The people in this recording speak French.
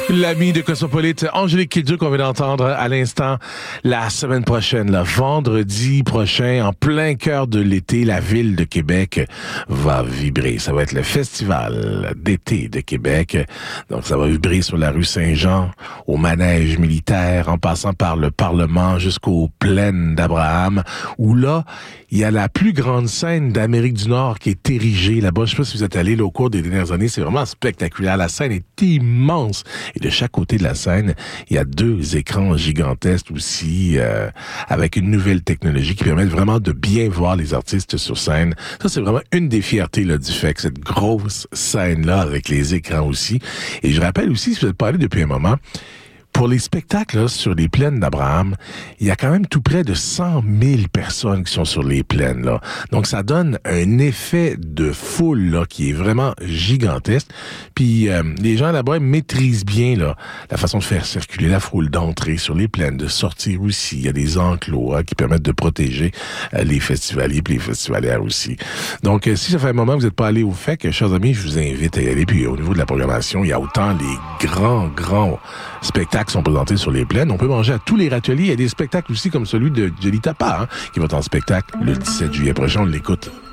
L'ami de Cosmopolite, Angélique Kidjo, qu'on vient d'entendre à l'instant, la semaine prochaine, le vendredi prochain, en plein cœur de l'été, la ville de Québec va vibrer. Ça va être le festival d'été de Québec. Donc, ça va vibrer sur la rue Saint-Jean, au manège militaire, en passant par le Parlement jusqu'aux plaines d'Abraham, où là, il y a la plus grande scène d'Amérique du Nord qui est érigée là-bas. Je sais pas si vous êtes allés là, au cours des dernières années. C'est vraiment spectaculaire. La scène est immense. Et de chaque côté de la scène, il y a 2 écrans gigantesques aussi, avec une nouvelle technologie qui permet vraiment de bien voir les artistes sur scène. Ça, c'est vraiment une des fiertés là, du FEC, cette grosse scène-là avec les écrans aussi. Et je rappelle aussi, si vous êtes parlé depuis un moment, pour les spectacles là, sur les plaines d'Abraham, il y a quand même tout près de 100 000 personnes qui sont sur les plaines. Là. Donc, ça donne un effet de foule là, qui est vraiment gigantesque. Puis, les gens là-bas maîtrisent bien là, la façon de faire circuler la foule, d'entrer sur les plaines, de sortir aussi. Il y a des enclos qui permettent de protéger les festivaliers et les festivalières aussi. Donc, si ça fait un moment que vous n'êtes pas allé au FEC, chers amis, je vous invite à y aller. Puis, au niveau de la programmation, il y a autant les grands spectacles sont présentés sur les plaines. On peut manger à tous les râteliers. Il y a des spectacles aussi comme celui de Jelly Tapa, qui va être en spectacle le 17 juillet prochain. On l'écoute.